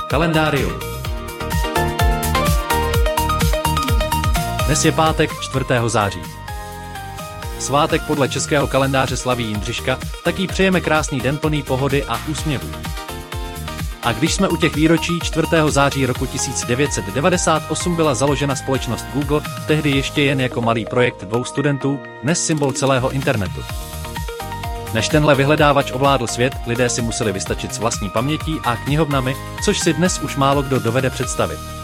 Kalendárium. Dnes je pátek 4. září. Svátek podle českého kalendáře slaví Jindřiška, tak jí přejeme krásný den plný pohody a úsměvů. A když jsme u těch výročí, 4. září roku 1998 byla založena společnost Google, tehdy ještě jen jako malý projekt 2 studentů, dnes symbol celého internetu. Než tenhle vyhledávač ovládl svět, lidé si museli vystačit s vlastní pamětí a knihovnami, což si dnes už málo kdo dovede představit.